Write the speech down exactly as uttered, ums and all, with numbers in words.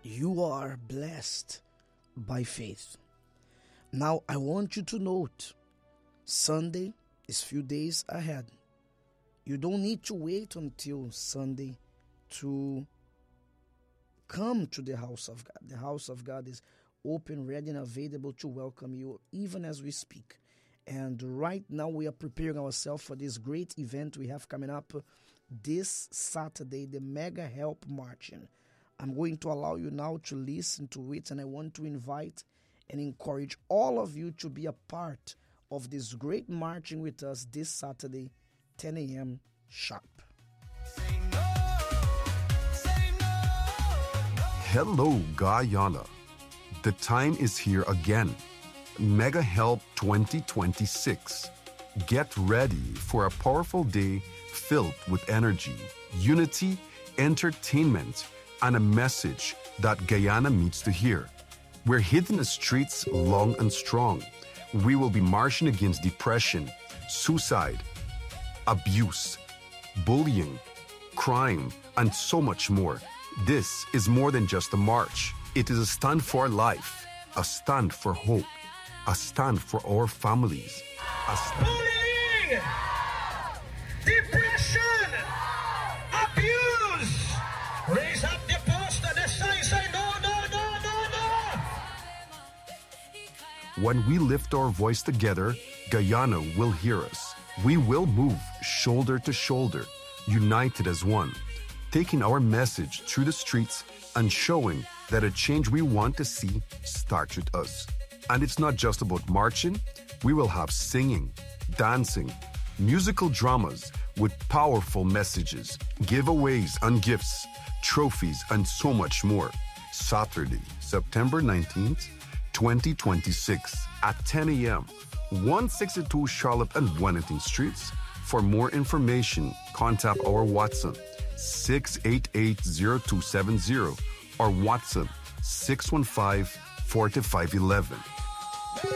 You are blessed by faith. Now, I want you to note, Sunday is few days ahead. You don't need to wait until Sunday to come to the house of God. The house of God is open, ready, and available to welcome you even as we speak. And right now we are preparing ourselves for this great event we have coming up this Saturday, the Mega Help Marching. I'm going to allow you now to listen to it, and I want to invite and encourage all of you to be a part of this great marching with us this Saturday, ten a.m. sharp. Hello, Guyana. The time is here again. Mega Help twenty twenty-six. Get ready for a powerful day filled with energy, unity, entertainment, and a message that Guyana needs to hear. We're hitting the streets long and strong. We will be marching against depression, suicide, abuse, bullying, crime, and so much more. This is more than just a march. It is a stand for life, a stand for hope, a stand for our families. A stand- Bullying! Depression! Abuse! Raise up the poster, the sign, say no, no, no, no, no! When we lift our voice together, Guyana will hear us. We will move shoulder to shoulder, united as one, taking our message through the streets and showing that a change we want to see starts with us. And it's not just about marching. We will have singing, dancing, musical dramas with powerful messages, giveaways and gifts, trophies, and so much more. Saturday, September nineteenth, twenty twenty-six at ten a.m. one sixty-two Charlotte and Wellington Streets. For more information, contact our WhatsApp six eight eight, zero two seven zero or WhatsApp six one five, four five one one.